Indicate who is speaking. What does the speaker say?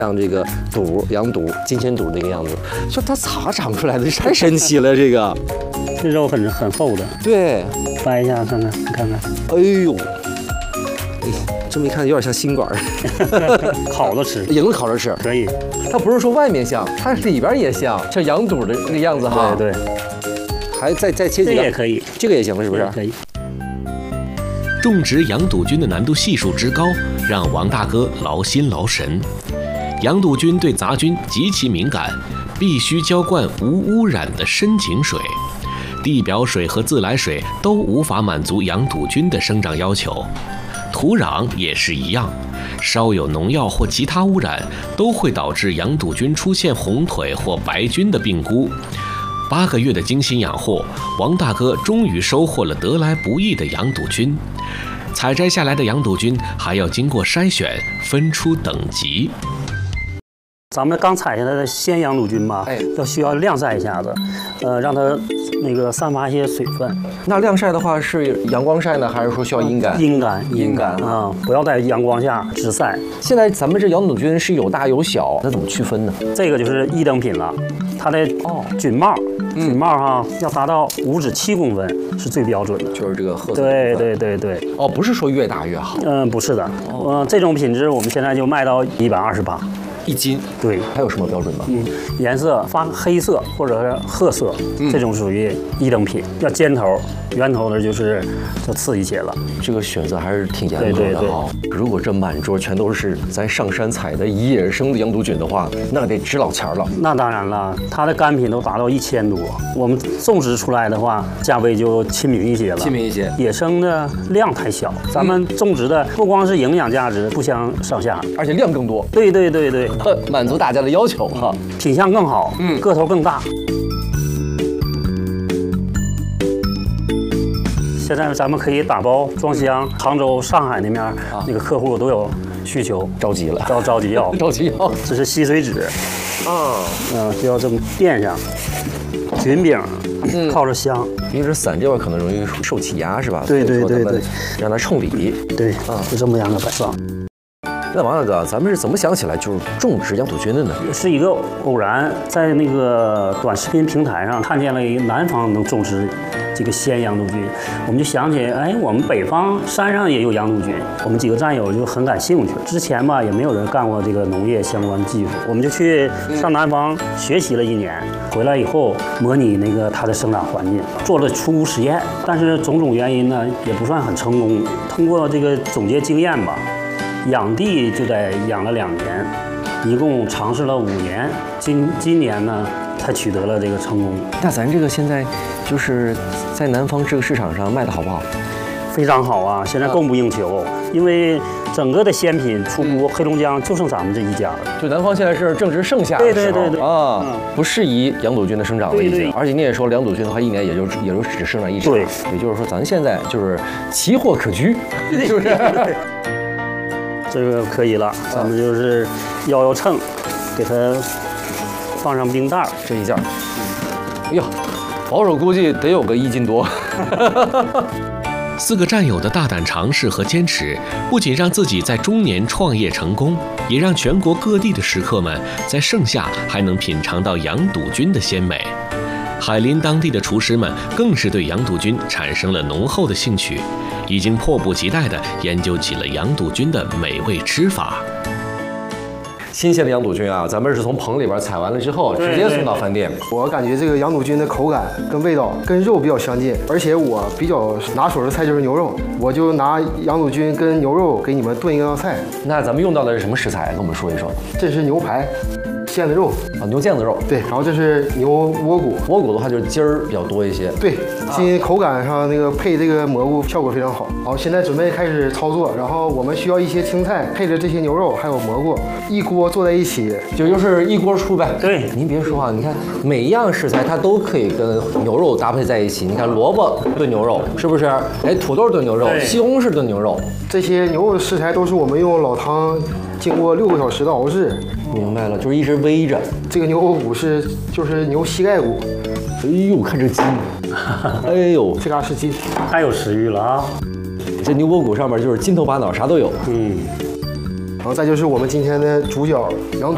Speaker 1: 像这个肚、羊肚、金钱肚这个样子，说它咋长出来的？太神奇了，这个。
Speaker 2: 这肉很厚的。
Speaker 1: 对，
Speaker 2: 掰一下看看，你看看。
Speaker 1: 哎呦，哎，这么一看有点像心管儿。
Speaker 2: 烤着吃
Speaker 1: 也能烤着吃，
Speaker 2: 可以。
Speaker 1: 它不是说外面像，它里边也像羊肚的这个样子哈。
Speaker 2: 对对。
Speaker 1: 还再切几个。
Speaker 2: 这也可以，
Speaker 1: 这个也行是不是？
Speaker 2: 可以。
Speaker 3: 种植羊肚菌的难度系数之高，让王大哥劳心劳神。羊肚菌对杂菌极其敏感，必须浇灌无污染的深井水，地表水和自来水都无法满足羊肚菌的生长要求。土壤也是一样，稍有农药或其他污染，都会导致羊肚菌出现红腿或白菌的病菇。8个月的精心养护，王大哥终于收获了得来不易的羊肚菌。采摘下来的羊肚菌还要经过筛选，分出等级。
Speaker 2: 咱们刚采下来的鲜羊肚菌吧，需要晾晒一下子，让它那个散发一些水分。
Speaker 1: 那晾晒的话是阳光晒呢，还是说需要阴干？
Speaker 2: 阴干啊，不要在阳光下直晒。
Speaker 1: 现在咱们这羊肚菌是有大有小，那怎么区分呢？
Speaker 2: 这个就是一等品了，它的菌帽。菌帽哈要达到5至7公分是最标准的，
Speaker 1: 就是这个褐色。
Speaker 2: 对。
Speaker 1: 哦，不是说越大越好。
Speaker 2: 不是的。这种品质我们现在就卖到128
Speaker 1: 1斤。
Speaker 2: 对。
Speaker 1: 还有什么标准吗？
Speaker 2: 颜色发黑色或者是褐色，这种属于一等品。要尖头、圆头的就次一些了。这个选择还是挺严格的哈。如果这满桌全都是咱上山采的野生的羊肚菌的话，那得值老钱了。那当然了，它的干品都达到1000多，我们种植出来的话，价位就亲民一些了。亲民一些。野生的量太小，咱们种植的不光是营养价值不相上下，而且量更多。对，满足大家的要求哈，品相更好，个头更大。现在咱们可以打包装箱，杭州、上海那面那个客户都有需求，着急了，着急要，着急要。这是吸水纸，就要这么垫上，菌饼靠着香。因为这伞这块可能容易受气压是吧？对，让它冲里。对，就这么样的摆放。那王大哥，咱们是怎么想起来就是种植羊肚菌的呢？是一个偶然，在那个短视频平台上看见了一个南方能种植这个鲜羊肚菌，我们就想起，我们北方山上也有羊肚菌，我们几个战友就很感兴趣。之前吧也没有人干过这个农业相关技术，我们就去上南方学习了1年，回来以后模拟那个它的生长环境，做了初步实验，但是种种原因呢也不算很成功。通过这个总结经验吧。养地就得养了2年，一共尝试了5年，今年呢才取得了这个成功。那咱这个现在就是在南方这个市场上卖的好不好？非常好啊，现在供不应求，因为整个的鲜品出锅，黑龙江就剩咱们这一家了。就南方现在是正值盛夏的时候，对啊，不适宜羊肚菌的生长了已经。而且你也说羊肚菌的话，1年也就只生长1场，对，也就是说咱现在就是奇货可居，是不是？这个可以了，咱们就是摇秤，给它放上冰袋这一件。哎呀，保守估计得有个1斤多。
Speaker 3: 4个战友的大胆尝试和坚持，不仅让自己在中年创业成功，也让全国各地的食客们在盛夏还能品尝到羊肚菌的鲜美。海林当地的厨师们更是对羊肚菌产生了浓厚的兴趣，已经迫不及待地研究起了羊肚菌的美味吃法。新鲜的羊肚菌啊，咱们是从棚里边采完了之后，直接送到饭店。我感觉这个羊肚菌的口感跟味道跟肉比较相近，而且我比较拿手的菜就是牛肉，我就拿羊肚菌跟牛肉给你们炖一道菜。那咱们用到的是什么食材？跟我们说一说。这是牛排。腱子肉啊，牛腱子肉，对，然后这是牛窝骨，窝骨的话就是筋儿比较多一些，对，今口感上那个配这个蘑菇效果非常好。好，现在准备开始操作，然后我们需要一些青菜，配着这些牛肉还有蘑菇，一锅做在一起，就是一锅出呗。对，您别说啊，你看每一样食材它都可以跟牛肉搭配在一起。你看萝卜炖牛肉是不是？土豆炖牛肉，西红柿炖牛肉，这些牛肉的食材都是我们用老汤经过6个小时的熬制。明白了，就是一直煨着。这个牛窝骨就是牛膝盖骨。哎呦，看这筋！哎呦，这嘎是筋，太有食欲了啊！这牛窝骨上面就是筋头巴脑，啥都有。然后再就是我们今天的主角羊肚。